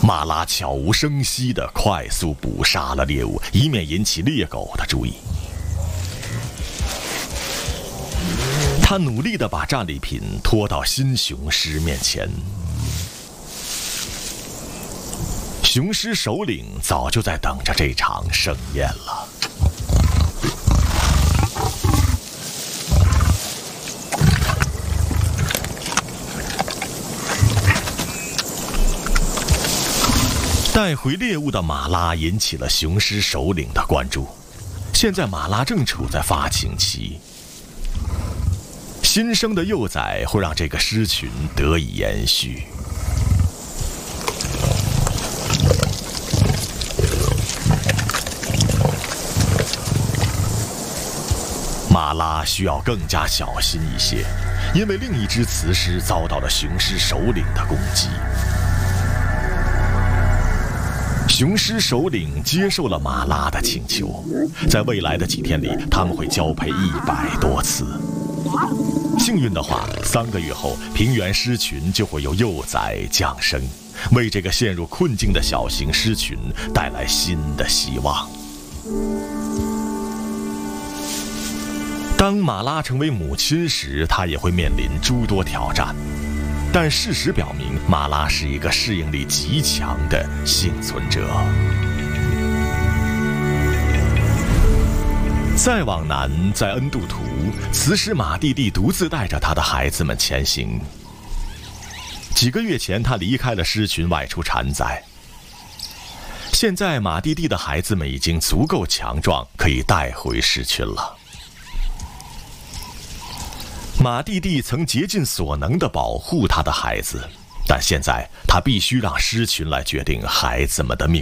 马拉悄无声息地快速捕杀了猎物，以免引起猎狗的注意。他努力地把战利品拖到新雄狮面前。雄狮首领早就在等着这场盛宴了。带回猎物的马拉引起了雄狮首领的关注。现在马拉正处在发情期，新生的幼崽会让这个狮群得以延续。马拉需要更加小心一些，因为另一只雌狮遭到了雄狮首领的攻击。雄狮首领接受了马拉的请求，在未来的几天里，他们会交配100多次。幸运的话，3个月后，平原狮群就会有幼崽降生，为这个陷入困境的小型狮群带来新的希望。当马拉成为母亲时，她也会面临诸多挑战。但事实表明，马拉是一个适应力极强的幸存者。再往南，在恩杜图，雌狮马蒂蒂独自带着他的孩子们前行。几个月前，他离开了狮群，外出产崽。现在，马蒂蒂的孩子们已经足够强壮，可以带回狮群了。马蒂蒂曾竭尽所能地保护他的孩子，但现在他必须让狮群来决定孩子们的命